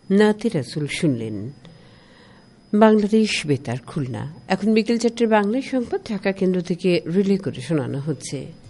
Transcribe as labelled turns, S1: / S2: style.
S1: নাতে রাসুল শুনলেন। বাংলাদেশ বেতার খুলনা। এখন বিকেল 4টার বাংলায় সংবাদ ঢাকা কেন্দ্র থেকে রিলে করে শোনানো হচ্ছে।